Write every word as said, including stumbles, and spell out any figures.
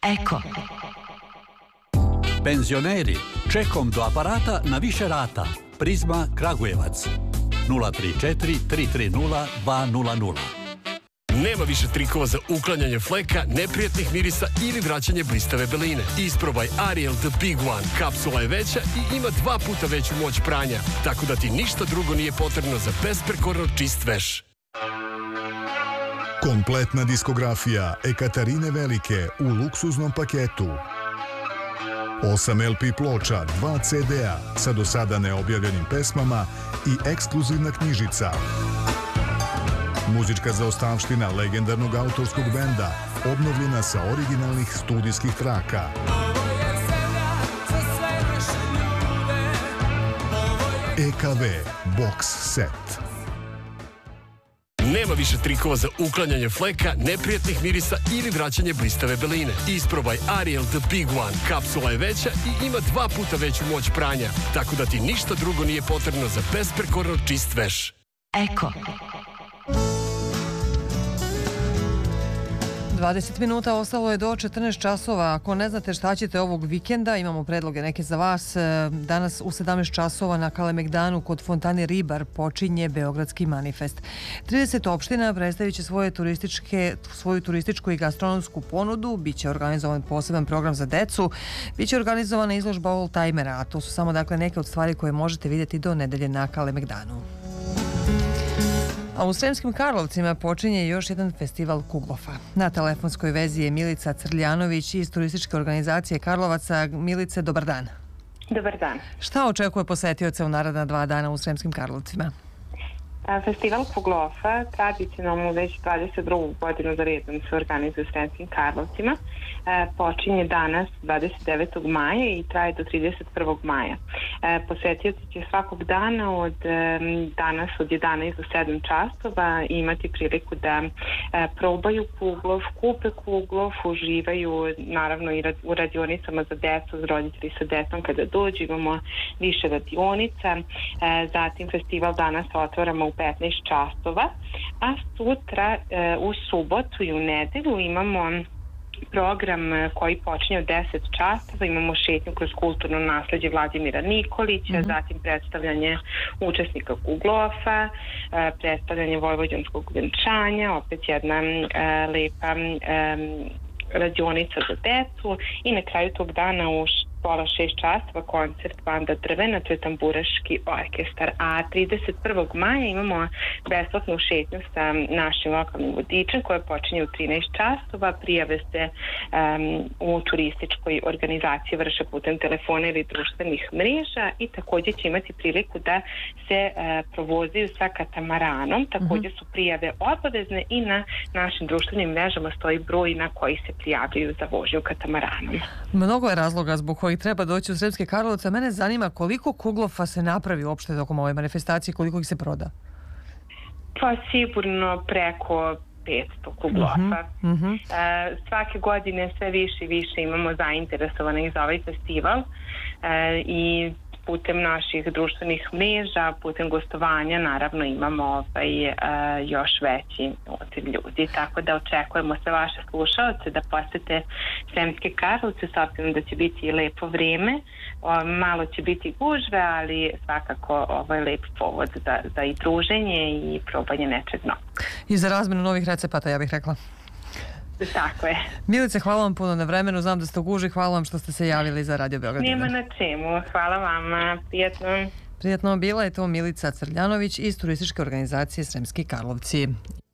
Eko. Penzioneri, čekom do aparata na više rata. Prizma Kragujevac. nula tri četiri tri tri nula dva nula nula. Nema više trikova za uklanjanje fleka, neprijatnih mirisa ili vraćanje blistave beline. Isprobaj Ariel The Big One. Kapsula je veća i ima dva puta veću moć pranja, tako da ti ništa drugo nije potrebno za besprekorno čist veš. Kompletna diskografija Ekaterine Velike u luksuznom paketu. osam el pe ploča, dva ce de a sa do sada neobjavljenim pesmama i ekskluzivna knjižica. Muzička zaostavština legendarnog autorskog benda, obnovljena sa originalnih studijskih traka. e ka ve Box Set. Nema više trikova za uklanjanje fleka, neprijatnih mirisa ili vraćanje blistave beline. Isprobaj Ariel The Big One. Kapsula je veća i ima dva puta veću moć pranja, tako da ti ništa drugo nije potrebno za besprekorno čist veš. Eko. dvadeset minuta ostalo je do četrnaest časova. Ako ne znate šta ćete ovog vikenda, imamo predloge neke za vas. Danas u sedamnaest časova na Kalemegdanu kod Fontane Ribar počinje Beogradski manifest. trideset opština predstavit će svoje turističke, svoju turističku i gastronomsku ponudu. Biće organizovan poseban program za decu. Biće organizovana izložba oldtimera, a to su samo dakle neke od stvari koje možete vidjeti do nedelje na Kalemegdanu. A u Sremskim Karlovcima počinje još jedan festival Kuglofa. Na telefonskoj vezi je Milica Crljanović iz turističke organizacije Karlovaca. Milice, dobar dan. Dobar dan. Šta očekuje posetioca u naredna dva dana u Sremskim Karlovcima? Festival Kuglofa tradicionalno već dvadeset drugu godinu za redom se organizuje u Sremskim Karlovcima. Počinje danas dvadeset devetog maja i traje do trideset prvog maja. Posetioci će svakog dana od danas od jedanaest do sedam časova imati priliku da probaju kuglov, kupe kuglov, uživaju naravno i u radionicama za decu, roditelji sa decom kada dođu, imamo više radionica. Zatim festival danas otvaramo u petnaest časova, a sutra u subotu i u nedelju imamo program koji počinje od deset časova. Imamo šetnju kroz kulturno nasleđe Vladimira Nikolića, mm-hmm. zatim predstavljanje učesnika Kuglofa, predstavljanje vojvođanskog venčanja, opet jedna uh, lepa um, radionica za decu i na kraju tog dana u pola šest časova koncert banda Drvena, to je tamburaški orkestar. A trideset prvog maja imamo besplatnu šetnju sa našim lokalnim vodičem koja počinje u trinaest časova. Prijave se um, u turističkoj organizaciji vrše putem telefona ili društvenih mreža i također će imati priliku da se uh, provozaju sa katamaranom. Također su prijave obavezne i na našim društvenim mrežama stoji broj na koji se prijavljuju za vožnju katamaranom. Mnogo je razloga zbog kojih treba doći u Sremske Karlovce. Mene zanima koliko kuglofa se napravi uopšte tokom ove manifestacije, koliko ih se proda? Pa sigurno preko petsto kuglofa. Uh-huh, uh-huh. E, svake godine sve više i više imamo zainteresovanih za ovaj festival e, i putem naših društvenih mreža, putem gostovanja, naravno imamo ovaj, uh, još veći odziv ljudi. Tako da očekujemo sve vaše slušalce da posete Sremske Karlovce, s obzirom da će biti lepo vrijeme. O, malo će biti gužve, ali svakako ovo je lep povod za, za i druženje i probanje nečeg novog. I za razmenu novih recepata, ja bih rekla. Tako je. Milice, hvala vam puno na vremenu, znam da ste u guži, hvala vam što ste se javili za Radio Beograd. Nema na čemu, hvala vama, prijatno. Prijatno, bila je to Milica Crljanović iz turističke organizacije Sremski Karlovci.